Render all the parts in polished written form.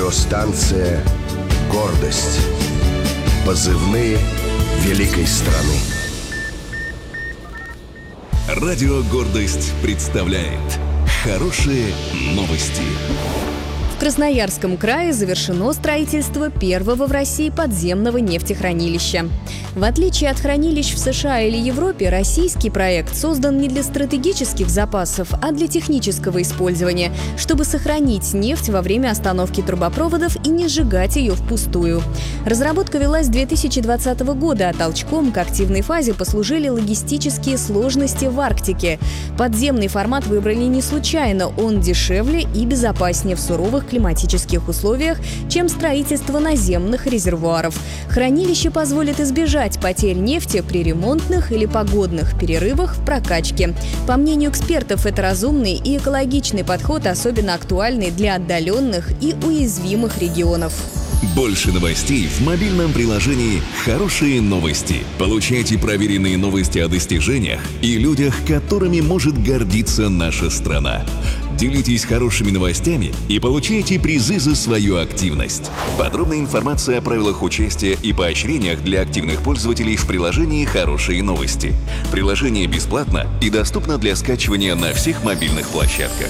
Радиостанция «Гордость». Позывные великой страны. Радио «Гордость» представляет хорошие новости. В Красноярском крае завершено строительство первого в России подземного нефтехранилища. В отличие от хранилищ в США или Европе, российский проект создан не для стратегических запасов, а для технического использования, чтобы сохранить нефть во время остановки трубопроводов и не сжигать ее впустую. Разработка велась с 2020 года, а толчком к активной фазе послужили логистические сложности в Арктике. Подземный формат выбрали не случайно, он дешевле и безопаснее в суровых климатических условиях, чем строительство наземных резервуаров. Хранилище позволит избежать потерь нефти при ремонтных или погодных перерывах в прокачке. По мнению экспертов, это разумный и экологичный подход, особенно актуальный для отдаленных и уязвимых регионов. Больше новостей в мобильном приложении «Хорошие новости». Получайте проверенные новости о достижениях и людях, которыми может гордиться наша страна. Делитесь хорошими новостями и получайте призы за свою активность. Подробная информация о правилах участия и поощрениях для активных пользователей в приложении «Хорошие новости». Приложение бесплатно и доступно для скачивания на всех мобильных площадках.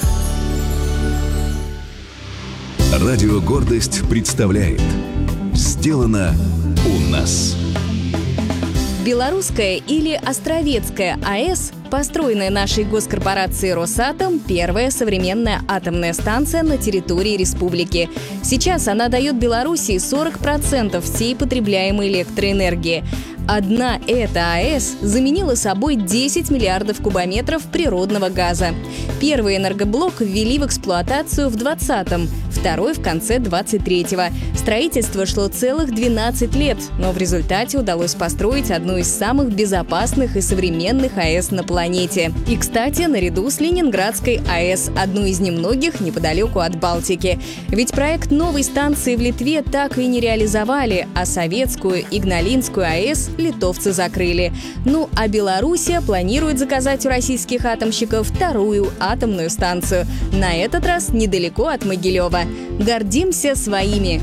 Радио «Гордость» представляет «Сделано у нас». Белорусская или Островецкая АЭС, построенная нашей госкорпорацией «Росатом», первая современная атомная станция на территории республики. Сейчас она дает Белоруссии 40% всей потребляемой электроэнергии. Одна эта АЭС заменила собой 10 миллиардов кубометров природного газа. Первый энергоблок ввели в эксплуатацию в 2020-м, второй в конце 23-го. Строительство шло целых 12 лет, но в результате удалось построить одну из самых безопасных и современных АЭС на планете. И, кстати, наряду с Ленинградской АЭС, одну из немногих неподалеку от Балтики. Ведь проект новой станции в Литве так и не реализовали, а советскую Игналинскую АЭС литовцы закрыли. Ну а Белоруссия планирует заказать у российских атомщиков вторую атомную станцию. На этот раз недалеко от Могилева. Гордимся своими!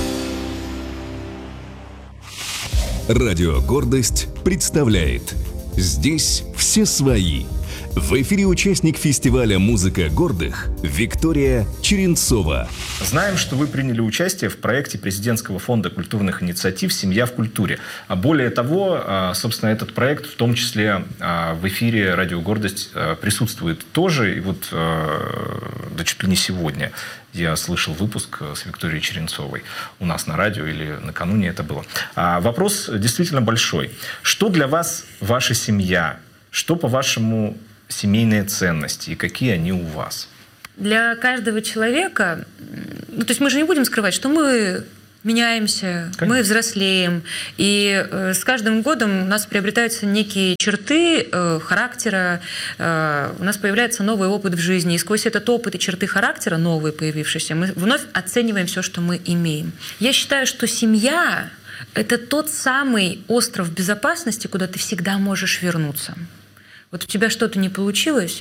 Радио «Гордость» представляет «Здесь все свои». В эфире участник фестиваля «Музыка гордых» Виктория Черенцова. Знаем, что вы приняли участие в проекте президентского фонда культурных инициатив «Семья в культуре». А более того, собственно, этот проект в том числе в эфире «Радио Гордость» присутствует тоже. И вот да чуть ли не сегодня я слышал выпуск с Викторией Черенцовой у нас на радио, или накануне это было. Вопрос действительно большой. Что для вас ваша семья? Что, по-вашему, семейные ценности и какие они у вас? Для каждого человека, то есть мы же не будем скрывать, что мы меняемся, конечно, мы взрослеем, и с каждым годом у нас приобретаются некие черты характера, у нас появляется новый опыт в жизни, и сквозь этот опыт и черты характера, новые появившиеся, мы вновь оцениваем все, что мы имеем. Я считаю, что семья — это тот самый остров безопасности, куда ты всегда можешь вернуться. Вот у тебя что-то не получилось,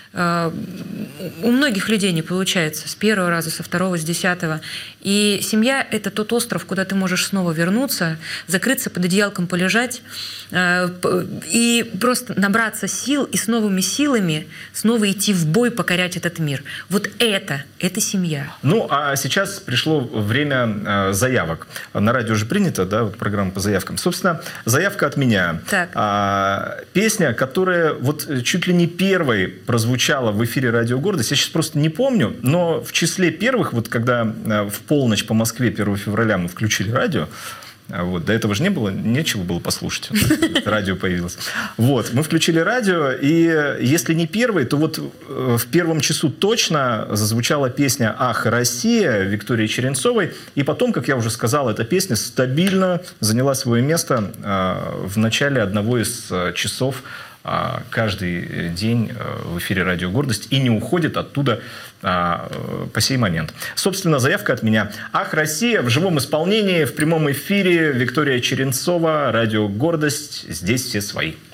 у многих людей не получается с первого раза, со второго, с 10-го. И семья — это тот остров, куда ты можешь снова вернуться, закрыться под одеялком, полежать и просто набраться сил и с новыми силами снова идти в бой, покорять этот мир. Вот это семья. Ну, а сейчас пришло время заявок. На радио же принято, да, вот программа по заявкам. Собственно, заявка от меня. Песня, которая вот чуть ли не первой прозвучала в эфире «Радио Гордость». Я сейчас просто не помню, но в числе первых, вот когда в полночь по Москве 1 февраля мы включили радио, вот, до этого же не было, нечего было послушать. Радио появилось. Вот, мы включили радио, и если не первый, то вот в первом часу точно зазвучала песня «Ах, Россия» Виктории Черенцовой. И потом, как я уже сказал, эта песня стабильно заняла свое место в начале одного из часов каждый день в эфире «Радио Гордость» и не уходит оттуда по сей момент. Собственно, заявка от меня. «Ах, Россия» в живом исполнении, в прямом эфире. Виктория Черенцова, «Радио Гордость». Здесь все свои.